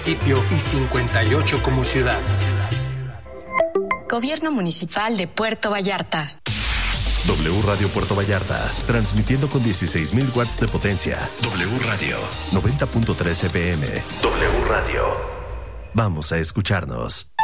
municipio y 58 como ciudad. Gobierno Municipal de Puerto Vallarta. W Radio Puerto Vallarta, transmitiendo con 16,000 watts de potencia. W Radio, 90.3 FM. W Radio. Vamos a escucharnos.